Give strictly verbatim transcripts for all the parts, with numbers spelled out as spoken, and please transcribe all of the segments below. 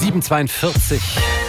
sieben Uhr zweiundvierzig.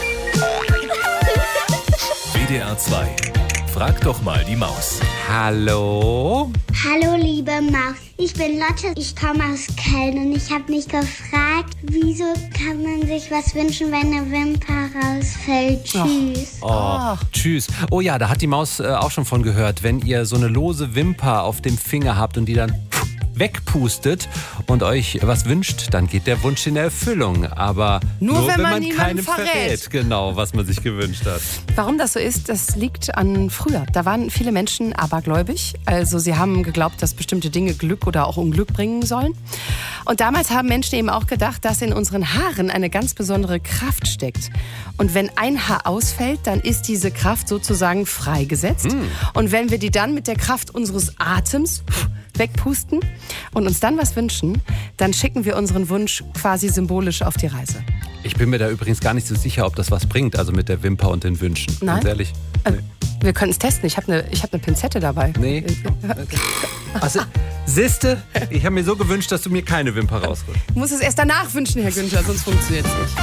W D R zwei. Frag doch mal die Maus. Hallo? Hallo, liebe Maus. Ich bin Lotte, ich komme aus Köln und ich habe mich gefragt, wieso kann man sich was wünschen, wenn eine Wimper rausfällt? Tschüss. Oh, oh, tschüss. Oh ja, da hat die Maus äh, auch schon von gehört. Wenn ihr so eine lose Wimper auf dem Finger habt und die dann wegpustet und euch was wünscht, dann geht der Wunsch in Erfüllung. Aber nur, nur wenn, wenn man, man niemanden keinem verrät. verrät, genau, was man sich gewünscht hat. Warum das so ist, das liegt an früher. Da waren viele Menschen abergläubig. Also sie haben geglaubt, dass bestimmte Dinge Glück oder auch Unglück bringen sollen. Und damals haben Menschen eben auch gedacht, dass in unseren Haaren eine ganz besondere Kraft steckt. Und wenn ein Haar ausfällt, dann ist diese Kraft sozusagen freigesetzt. Hm. Und wenn wir die dann mit der Kraft unseres Atems wegpusten und uns dann was wünschen, dann schicken wir unseren Wunsch quasi symbolisch auf die Reise. Ich bin mir da übrigens gar nicht so sicher, ob das was bringt, also mit der Wimper und den Wünschen. Nein? Ganz ehrlich. Nee. Wir können es testen. Ich habe eine ich hab ne Pinzette dabei. Nee. Also, siehste, ich habe mir so gewünscht, dass du mir keine Wimper rausrückst. Ich muss es erst danach wünschen, Herr Günther, sonst funktioniert es nicht.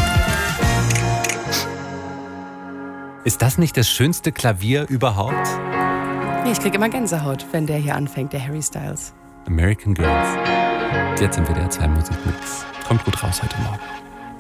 Ist das nicht das schönste Klavier überhaupt? Ich kriege immer Gänsehaut, wenn der hier anfängt, der Harry Styles. American Girls. Jetzt sind wir der zwei Musikmix. Kommt gut raus heute Morgen.